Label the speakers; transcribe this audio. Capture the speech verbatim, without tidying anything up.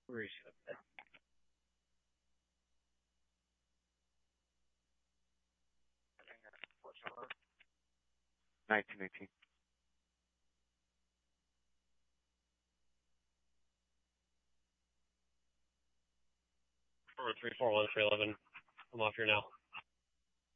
Speaker 1: Where is she? nineteen eighteen.
Speaker 2: Four three four one three eleven. I'm off here now.